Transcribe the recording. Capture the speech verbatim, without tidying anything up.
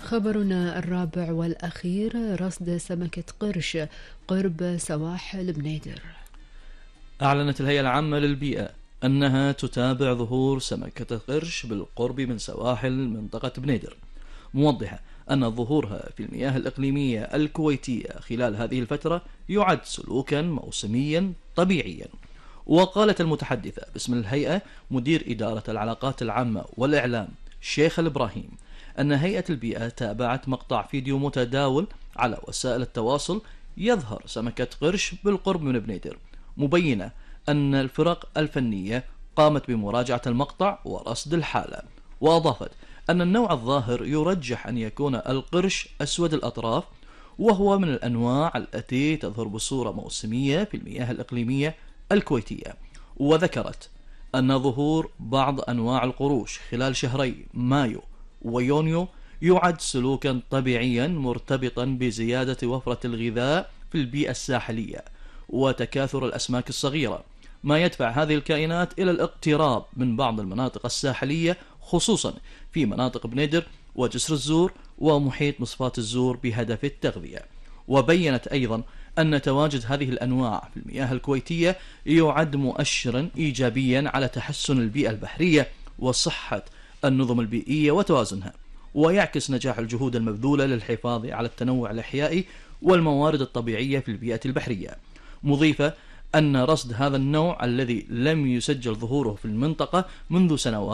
خبرنا الرابع والأخير: رصد سمكة قرش قرب سواحل بنيدر. أعلنت الهيئة العامة للبيئة أنها تتابع ظهور سمكة قرش بالقرب من سواحل منطقة بنيدر، موضحة أن ظهورها في المياه الإقليمية الكويتية خلال هذه الفترة يعد سلوكا موسميا طبيعيا. وقالت المتحدثة باسم الهيئة مدير إدارة العلاقات العامة والإعلام شيخ الإبراهيم أن هيئة البيئة تابعت مقطع فيديو متداول على وسائل التواصل يظهر سمكة قرش بالقرب من بنيدر، مبينة أن الفرق الفنية قامت بمراجعة المقطع ورصد الحالة. وأضافت أن النوع الظاهر يرجح أن يكون القرش أسود الأطراف، وهو من الأنواع التي تظهر بصورة موسمية في المياه الإقليمية الكويتية. وذكرت أن ظهور بعض أنواع القروش خلال شهري مايو ويونيو يعد سلوكا طبيعيا مرتبطا بزيادة وفرة الغذاء في البيئة الساحلية وتكاثر الأسماك الصغيرة، ما يدفع هذه الكائنات إلى الاقتراب من بعض المناطق الساحلية خصوصا في مناطق بنيدر وجسر الزور ومحيط مصفاة الزور بهدف التغذية. وبينت أيضا أن تواجد هذه الأنواع في المياه الكويتية يعد مؤشرا إيجابيا على تحسن البيئة البحرية وصحة النظم البيئية وتوازنها، ويعكس نجاح الجهود المبذولة للحفاظ على التنوع الإحيائي والموارد الطبيعية في البيئة البحرية، مضيفة أن رصد هذا النوع الذي لم يسجل ظهوره في المنطقة منذ سنوات